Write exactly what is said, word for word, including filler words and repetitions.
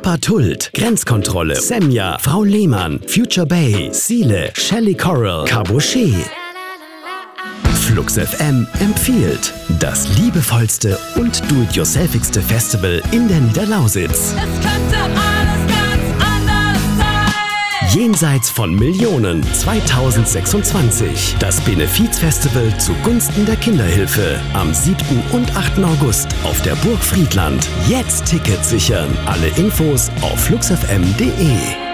Papa Tult, Grenzkontrolle, Senja, Frau Lehmann, Future Bay, Siele, Shelly Coral, Caboché. Flux F M empfiehlt das liebevollste und do-it-yourselfigste Festival in der Niederlausitz. Es könnte alles ganz anders sein. Jenseits von Millionen zweitausendsechsundzwanzig. Das Benefizfestival zugunsten der Kinderhilfe. Am siebten und achten August auf der Burg Friedland. Jetzt Tickets sichern. Alle Infos auf flux f m punkt d e.